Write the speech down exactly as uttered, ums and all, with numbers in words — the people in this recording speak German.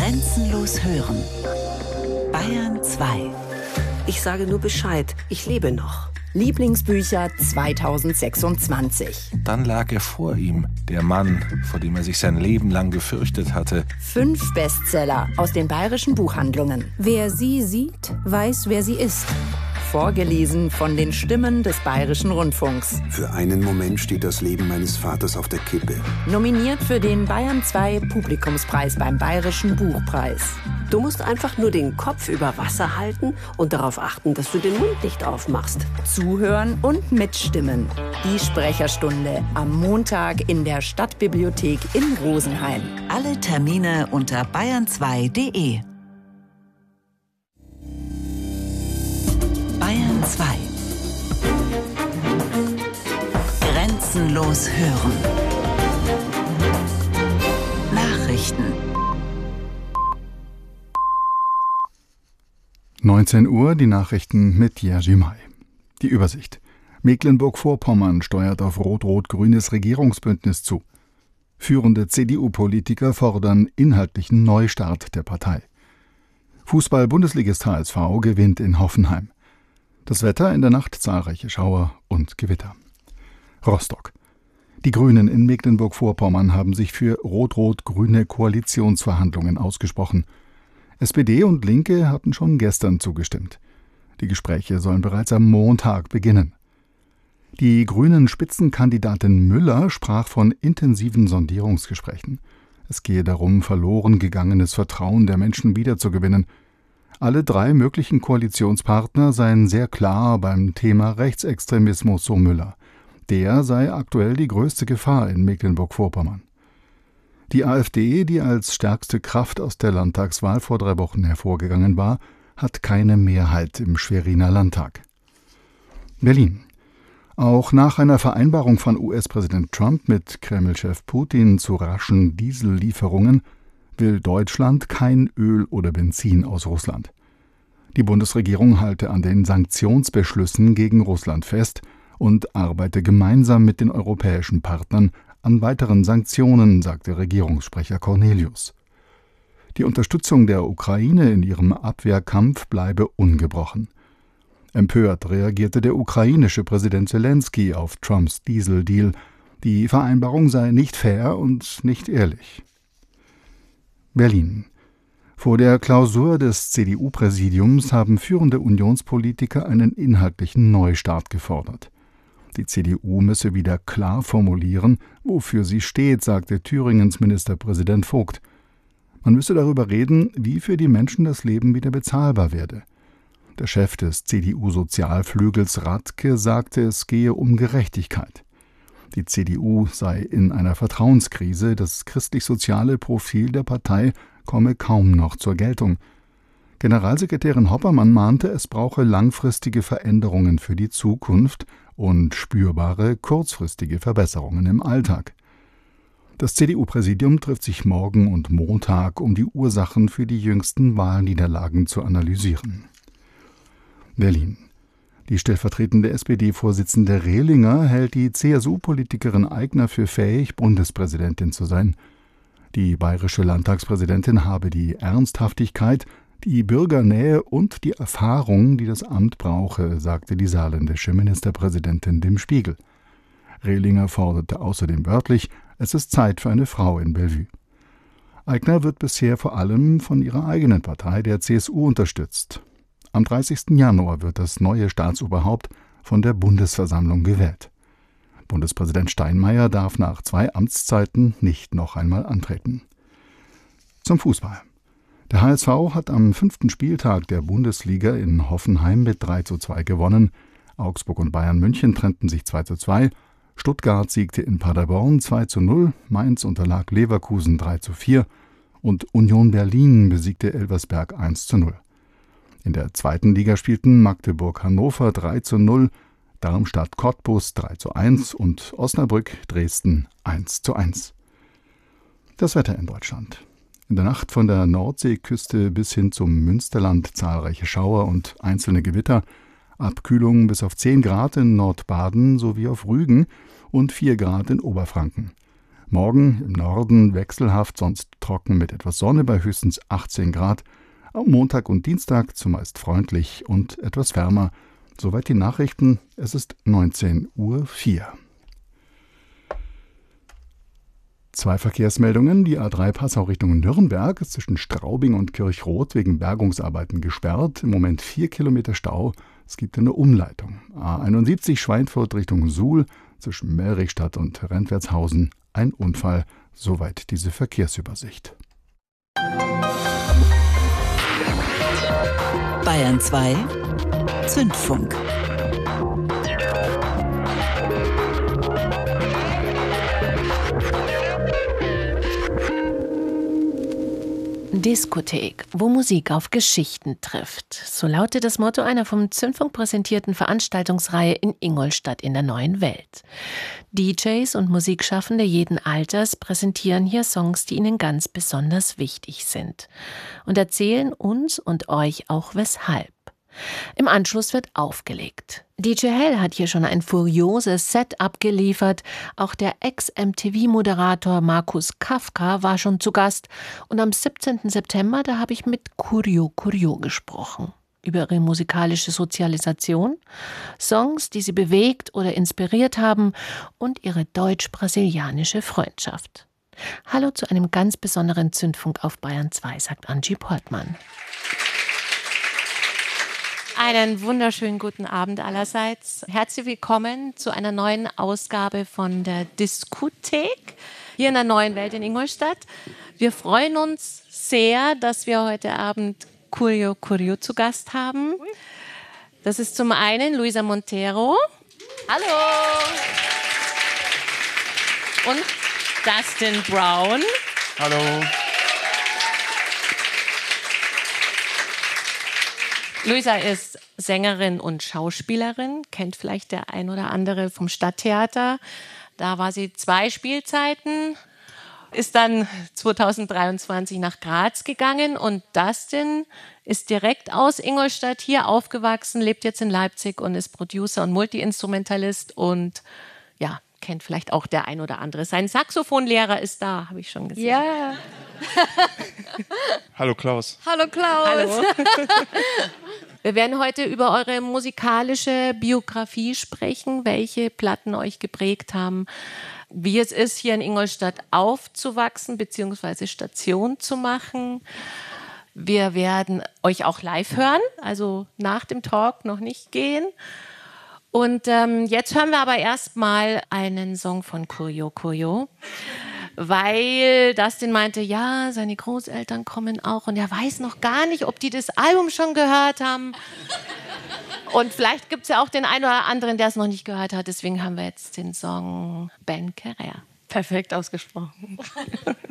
Grenzenlos hören. Bayern zwei. Ich sage nur Bescheid, ich lebe noch. Lieblingsbücher zweitausendsechsundzwanzig. Dann lag er vor ihm, der Mann, vor dem er sich sein Leben lang gefürchtet hatte. Fünf Bestseller aus den bayerischen Buchhandlungen. Wer sie sieht, weiß, wer sie ist. Vorgelesen von den Stimmen des Bayerischen Rundfunks. Für einen Moment steht das Leben meines Vaters auf der Kippe. Nominiert für den Bayern zwei Publikumspreis beim Bayerischen Buchpreis. Du musst einfach nur den Kopf über Wasser halten und darauf achten, dass du den Mund nicht aufmachst. Zuhören und mitstimmen. Die Sprecherstunde am Montag in der Stadtbibliothek in Rosenheim. Alle Termine unter bayern zwei punkt de. Bayern zwei. Grenzenlos hören. Nachrichten. neunzehn Uhr, die Nachrichten mit Jerzy May. Die Übersicht. Mecklenburg-Vorpommern steuert auf rot-rot-grünes Regierungsbündnis zu. Führende C D U-Politiker fordern inhaltlichen Neustart der Partei. Fußball-Bundesligist H S V gewinnt in Hoffenheim. Das Wetter: in der Nacht zahlreiche Schauer und Gewitter. Rostock. Die Grünen in Mecklenburg-Vorpommern haben sich für rot-rot-grüne Koalitionsverhandlungen ausgesprochen. S P D und Linke hatten schon gestern zugestimmt. Die Gespräche sollen bereits am Montag beginnen. Die grünen Spitzenkandidatin Müller sprach von intensiven Sondierungsgesprächen. Es gehe darum, verloren gegangenes Vertrauen der Menschen wiederzugewinnen. Alle drei möglichen Koalitionspartner seien sehr klar beim Thema Rechtsextremismus, so Müller. Der sei aktuell die größte Gefahr in Mecklenburg-Vorpommern. Die AfD, die als stärkste Kraft aus der Landtagswahl vor drei Wochen hervorgegangen war, hat keine Mehrheit im Schweriner Landtag. Berlin. Auch nach einer Vereinbarung von U S-Präsident Trump mit Kreml-Chef Putin zu raschen Diesellieferungen will Deutschland kein Öl oder Benzin aus Russland. Die Bundesregierung halte an den Sanktionsbeschlüssen gegen Russland fest und arbeite gemeinsam mit den europäischen Partnern an weiteren Sanktionen, sagte Regierungssprecher Cornelius. Die Unterstützung der Ukraine in ihrem Abwehrkampf bleibe ungebrochen. Empört reagierte der ukrainische Präsident Zelensky auf Trumps Dieseldeal. Die Vereinbarung sei nicht fair und nicht ehrlich. Berlin. Vor der Klausur des C D U-Präsidiums haben führende Unionspolitiker einen inhaltlichen Neustart gefordert. Die C D U müsse wieder klar formulieren, wofür sie steht, sagte Thüringens Ministerpräsident Vogt. Man müsse darüber reden, wie für die Menschen das Leben wieder bezahlbar werde. Der Chef des C D U-Sozialflügels Radke sagte, es gehe um Gerechtigkeit. Die C D U sei in einer Vertrauenskrise, das christlich-soziale Profil der Partei komme kaum noch zur Geltung. Generalsekretärin Hoppermann mahnte, es brauche langfristige Veränderungen für die Zukunft und spürbare kurzfristige Verbesserungen im Alltag. Das C D U-Präsidium trifft sich morgen und Montag, um die Ursachen für die jüngsten Wahlniederlagen zu analysieren. Berlin. Die stellvertretende S P D-Vorsitzende Rehlinger hält die C S U-Politikerin Aigner für fähig, Bundespräsidentin zu sein. Die bayerische Landtagspräsidentin habe die Ernsthaftigkeit, die Bürgernähe und die Erfahrung, die das Amt brauche, sagte die saarländische Ministerpräsidentin dem Spiegel. Rehlinger forderte außerdem wörtlich, es ist Zeit für eine Frau in Bellevue. Aigner wird bisher vor allem von ihrer eigenen Partei, der C S U, unterstützt. Am dreißigsten Januar wird das neue Staatsoberhaupt von der Bundesversammlung gewählt. Bundespräsident Steinmeier darf nach zwei Amtszeiten nicht noch einmal antreten. Zum Fußball. Der H S V hat am fünften Spieltag der Bundesliga in Hoffenheim mit drei zu zwei gewonnen. Augsburg und Bayern München trennten sich zwei zu zwei. Stuttgart siegte in Paderborn zwei zu null. Mainz unterlag Leverkusen drei zu vier. Und Union Berlin besiegte Elversberg eins zu null. In der zweiten Liga spielten Magdeburg-Hannover drei zu null, Darmstadt-Cottbus drei zu eins und Osnabrück-Dresden eins zu eins. Das Wetter in Deutschland. In der Nacht von der Nordseeküste bis hin zum Münsterland zahlreiche Schauer und einzelne Gewitter. Abkühlung bis auf zehn Grad in Nordbaden sowie auf Rügen und vier Grad in Oberfranken. Morgen im Norden wechselhaft, sonst trocken mit etwas Sonne bei höchstens achtzehn Grad. Am Montag und Dienstag zumeist freundlich und etwas wärmer. Soweit die Nachrichten. Es ist neunzehn Uhr vier. Zwei Verkehrsmeldungen. Die A drei Passau Richtung Nürnberg ist zwischen Straubing und Kirchroth wegen Bergungsarbeiten gesperrt. Im Moment vier Kilometer Stau. Es gibt eine Umleitung. A einundsiebzig Schweinfurt Richtung Suhl zwischen Mellrichstadt und Rentwertshausen. Ein Unfall. Soweit diese Verkehrsübersicht. Bayern zwei Zündfunk. Diskothek, wo Musik auf Geschichten trifft. So lautet das Motto einer vom Zündfunk präsentierten Veranstaltungsreihe in Ingolstadt in der neuen Welt. D Js und Musikschaffende jeden Alters präsentieren hier Songs, die ihnen ganz besonders wichtig sind. Und erzählen uns und euch auch weshalb. Im Anschluss wird aufgelegt. D J Hell hat hier schon ein furioses Set abgeliefert. Auch der Ex-M T V-Moderator Markus Kafka war schon zu Gast. Und am siebzehnten September, da habe ich mit Curio Curio gesprochen. Über ihre musikalische Sozialisation, Songs, die sie bewegt oder inspiriert haben und ihre deutsch-brasilianische Freundschaft. Hallo zu einem ganz besonderen Zündfunk auf Bayern zwei, sagt Angie Portmann. Einen wunderschönen guten Abend allerseits. Herzlich willkommen zu einer neuen Ausgabe von der Diskothek hier in der neuen Welt in Ingolstadt. Wir freuen uns sehr, dass wir heute Abend Curio Curio zu Gast haben. Das ist zum einen Luisa Montero. Hallo. Und Dustin Brown. Hallo. Luisa ist Sängerin und Schauspielerin, kennt vielleicht der ein oder andere vom Stadttheater. Da war sie zwei Spielzeiten, ist dann zweitausenddreiundzwanzig nach Graz gegangen und Dustin ist direkt aus Ingolstadt hier aufgewachsen, lebt jetzt in Leipzig und ist Producer und Multi-Instrumentalist und ja, kennt vielleicht auch der ein oder andere. Sein Saxophonlehrer ist da, habe ich schon gesehen. Ja. Hallo Klaus. Hallo Klaus. Hallo. Wir werden heute über eure musikalische Biografie sprechen, welche Platten euch geprägt haben, wie es ist, hier in Ingolstadt aufzuwachsen bzw. Station zu machen. Wir werden euch auch live hören, also nach dem Talk noch nicht gehen. Und ähm, jetzt hören wir aber erstmal einen Song von Curio Curio, weil Dustin meinte, ja, seine Großeltern kommen auch und er weiß noch gar nicht, ob die das Album schon gehört haben. Und vielleicht gibt es ja auch den einen oder anderen, der es noch nicht gehört hat. Deswegen haben wir jetzt den Song Ben Carrère. Perfekt ausgesprochen.